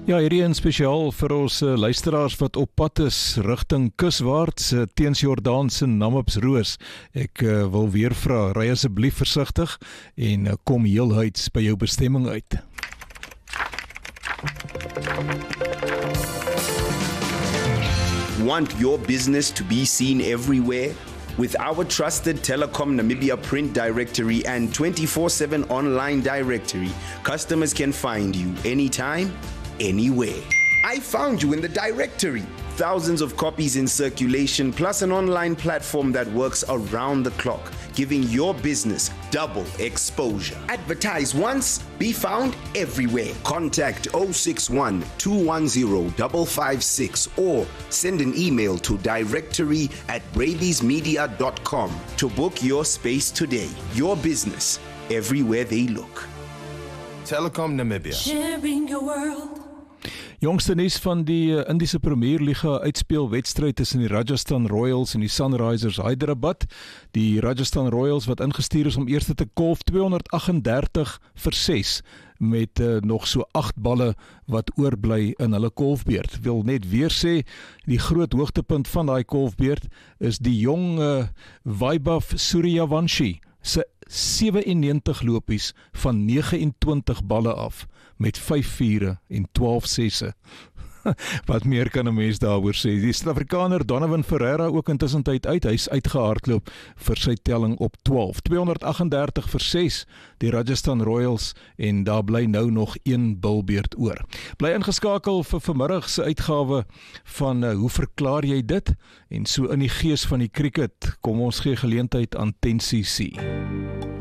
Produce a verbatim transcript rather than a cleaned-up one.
Ja, hierdie een spesiaal vir ons uh, luisteraars wat op pad is rigting kuswaarts uh, teens Jordaan se Namibsroos. Ek uh, wil weer vra, ry asseblief versigtig en uh, kom heel huids by jou bestemming uit. Want your business to be seen everywhere? With our trusted Telecom Namibia print directory and twenty-four seven online directory, customers can find you anytime, anywhere. I found you in the directory. Thousands of copies in circulation, plus an online platform that works around the clock, giving your business double exposure. Advertise once, be found everywhere. Contact zero six one, two one zero, five five six or send an email to directory at bravies media dot com to book your space today. Your business, everywhere they look. Telecom Namibia. Sharing your world. Jongste nuus van die Indiese Premier Liga uitspelwedstryd tussen die Rajasthan Royals en die Sunrisers Hyderabad. Die Rajasthan Royals wat ingestuur is om eerste te kolf tweehonderd agt en dertig vir ses met uh, nog so agt balle wat oorbly in hulle kolfbeurt. Wil net weer sê, die groot hoogtepunt van daai kolfbeurt is die jong uh, Vaibhav Suryavanshi se sewe en negentig lopies van nege en twintig balle af met vyf vure en twaalf sesse. Wat meer kan 'n mens daaroor sê? Die Suid-Afrikaner Donovan Ferreira ook intussen tyd uit, hy's uitgehardloop vir sy telling op twaalf. tweehonderd agt en dertig vir ses, die Rajasthan Royals, en daar bly nou nog een bilbeurt oor. Bly ingeskakel vir vanmiddag se uitgawe van uh, Hoe verklaar jy dit? En so in die gees van die cricket, kom ons gee geleentheid aan Tensie C.